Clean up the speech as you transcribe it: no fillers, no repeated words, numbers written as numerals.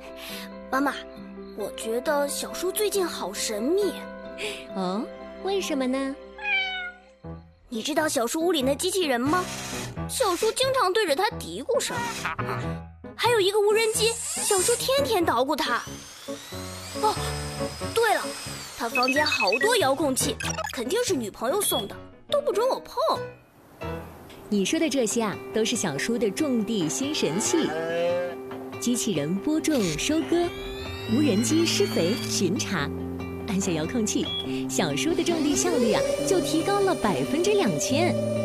妈妈，我觉得小叔最近好神秘。 哦，为什么呢？ 你知道小叔屋里那机器人吗？小叔经常对着它嘀咕什么。还有一个无人机，小叔天天捣鼓它。哦，对了，他房间好多遥控器，肯定是女朋友送的，都不准我碰。 你说的这些啊，都是小叔的种地新神器：机器人播种收割，无人机施肥巡查。按下遥控器，小叔的种地效率啊就提高了20%。